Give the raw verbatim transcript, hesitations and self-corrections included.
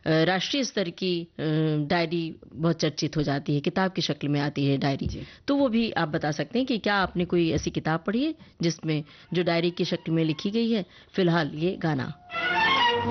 राष्ट्रीय स्तर की डायरी बहुत चर्चित हो जाती है, किताब की शक्ल में आती है डायरी, तो वो भी आप बता सकते हैं कि क्या आपने कोई ऐसी किताब पढ़ी है जिसमें जो डायरी की शक्ल में लिखी गई है? फिलहाल ये गाना।